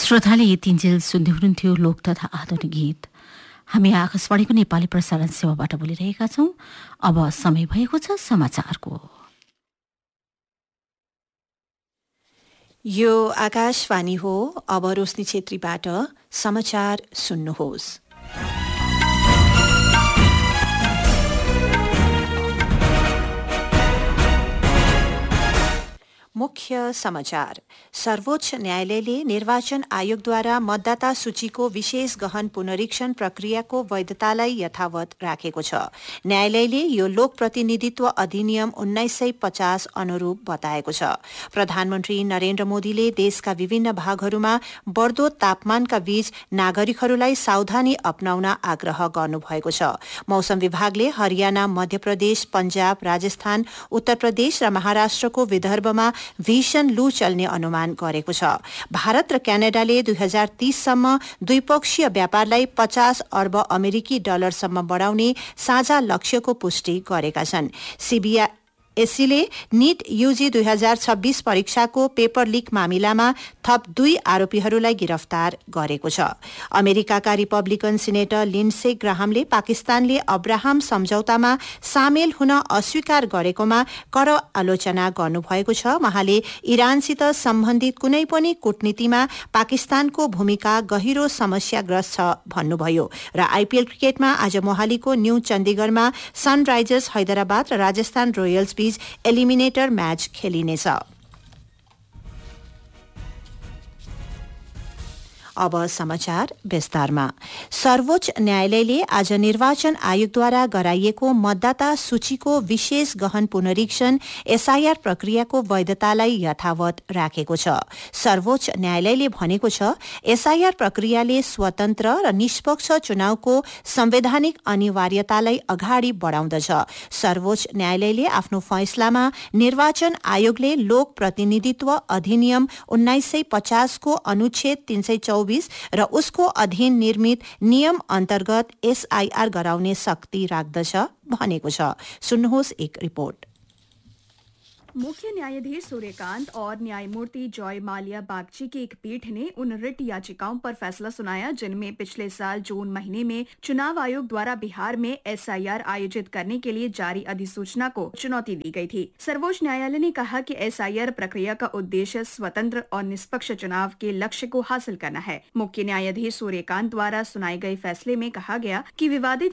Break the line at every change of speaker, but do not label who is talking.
श्रोताले तिनजेल सुन्दै हुनुहुन्थ्यो लोक तथा आधुनिक गीत। हामी आकाशवाणीको नेपाली प्रसारण सेवाबाट बोलिरहेका छौं। अब समय भएको छ समाचारको।
यो आकाशवाणी हो। अब रोशनी छेत्रीबाट समाचार सुन्नुहोस्। मुख्य समाचार। सर्वोच्च न्यायालयले निर्वाचन आयोगद्वारा मतदाता सूचीको विशेष गहन पुनरीक्षण प्रक्रियाको वैधतालाई यथावत राखेको छ। न्यायालयले यो लोक प्रतिनिधित्व अधिनियम 1950 अनुरूप बताएको छ। प्रधानमन्त्री नरेन्द्र मोदीले देशका विभिन्न भागहरूमा बढ्दो तापमानका बीच नागरिकहरूलाई सावधानी अपनाउन आग्रह गर्नुभएको छ। मौसम विभागले हरियाणा, मध्य प्रदेश, पञ्जाब, राजस्थान, उत्तर प्रदेश र महाराष्ट्रको विदर्भमा भीषण लू चल्ने अनुमान गरेको छ। भारत र क्यानाडाले 2030 सम्म द्विपक्षीय व्यापारलाई 50 अर्ब अमेरिकी डलरसम्म बढाउने साझा लक्ष्यको पुष्टि गरेका छन्। सीबीएसईले नीट यूजी 2026 परीक्षाको पेपर लीक मामिलामा थप 2 आरोपीहरूलाई गिरफ्तार गरेको छ। अमेरिकाका रिपब्लिकन सिनेटर लिन्डसे ग्राहामले पाकिस्तानले अब्राहम सम्झौतामा सामेल हुन अस्वीकार गरेकोमा कड़ा आलोचना गर्नुभएको छ। उहाँले इरानसित सम्बन्धित कुनै पनि कूटनीतिमा पाकिस्तानको भूमिका गहिरो समस्याग्रस्त छ भन्नुभयो। र आईपीएल क्रिकेटमा आज मोहालीको न्यू चण्डीगढमा सनराइजर्स हैदराबाद र राजस्थान रोयल्स बीच एलिमिनेटर म्याच खेलिनेछ। अब समाचार विस्तारमा। सर्वोच्च न्यायालयले आज निर्वाचन आयोगद्वारा गराइएको मतदाता सूचीको विशेष गहन पुनरीक्षण एसआईआर प्रक्रियाको वैधतालाई यथावत राखेको छ। सर्वोच्च न्यायालयले भनेको छ, एसआईआर प्रक्रियाले स्वतन्त्र र निष्पक्ष चुनावको संवैधानिक अनिवार्यतालाई अगाडि बढाउँदछ। सर्वोच्च न्यायालयले आफ्नो फैसलामा निर्वाचन आयोगले लोक प्रतिनिधित्व अधिनियम 1950 को अनुच्छेद 324 र उसको अधीन निर्मित नियम अन्तर्गत एसआईआर गराउने शक्ति राख्दछ भनेको छ। सुन्नुहोस् एक रिपोर्ट।
मुख्य न्यायाधीश सूर्यकांत और न्यायमूर्ति जॉय माल्या बागची की एक पीठ ने उन रिट याचिकाओं पर फैसला सुनाया जिनमें पिछले साल जून महीने में चुनाव आयोग द्वारा बिहार में एसआईआर आयोजित करने के लिए जारी अधिसूचना को चुनौती दी गई थी। सर्वोच्च न्यायालय ने कहा कि एसआईआर प्रक्रिया का उद्देश्य स्वतंत्र और निष्पक्ष चुनाव के लक्ष्य को हासिल करना है। मुख्य न्यायाधीश सूर्यकांत द्वारा सुनाए गए फैसले में कहा गया कि विवादित